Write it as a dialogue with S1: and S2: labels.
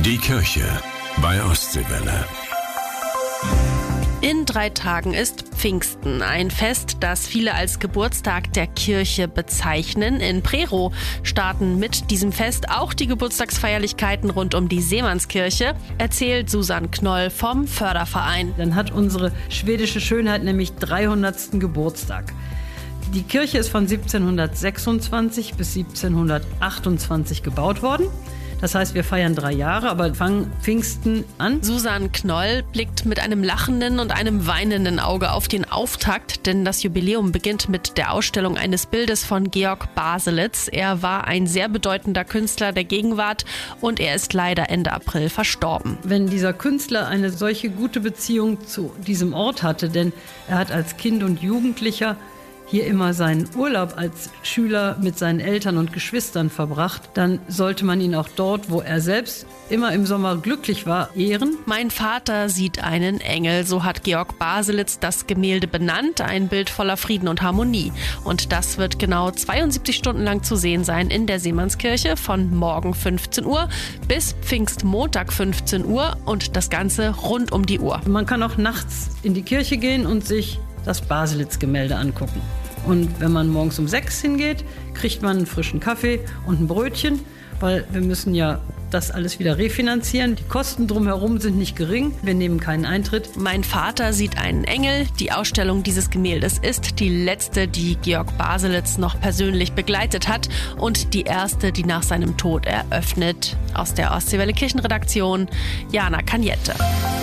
S1: Die Kirche bei Ostseewelle.
S2: In 3 Tagen ist Pfingsten, ein Fest, das viele als Geburtstag der Kirche bezeichnen. In Prerow starten mit diesem Fest auch die Geburtstagsfeierlichkeiten rund um die Seemannskirche, erzählt Susanne Knoll vom Förderverein.
S3: Dann hat unsere schwedische Schönheit nämlich 300. Geburtstag. Die Kirche ist von 1726 bis 1728 gebaut worden. Das heißt, wir feiern 3 Jahre, aber fangen Pfingsten an.
S2: Susanne Knoll blickt mit einem lachenden und einem weinenden Auge auf den Auftakt, denn das Jubiläum beginnt mit der Ausstellung eines Bildes von Georg Baselitz. Er war ein sehr bedeutender Künstler der Gegenwart und er ist leider Ende April verstorben.
S3: Wenn dieser Künstler eine solche gute Beziehung zu diesem Ort hatte, denn er hat als Kind und Jugendlicher hier immer seinen Urlaub als Schüler mit seinen Eltern und Geschwistern verbracht, dann sollte man ihn auch dort, wo er selbst immer im Sommer glücklich war, ehren.
S2: Mein Vater sieht einen Engel, so hat Georg Baselitz das Gemälde benannt, ein Bild voller Frieden und Harmonie. Und das wird genau 72 Stunden lang zu sehen sein in der Seemannskirche von morgen 15 Uhr bis Pfingstmontag 15 Uhr und das Ganze rund um die Uhr.
S3: Man kann auch nachts in die Kirche gehen und sich das Baselitz-Gemälde angucken. Und wenn man morgens um 6 hingeht, kriegt man einen frischen Kaffee und ein Brötchen, weil wir müssen ja das alles wieder refinanzieren. Die Kosten drumherum sind nicht gering. Wir nehmen keinen Eintritt.
S2: Mein Vater sieht einen Engel. Die Ausstellung dieses Gemäldes ist die letzte, die Georg Baselitz noch persönlich begleitet hat und die erste, die nach seinem Tod eröffnet. Aus der Ostseewelle Kirchenredaktion, Jana Kanjette.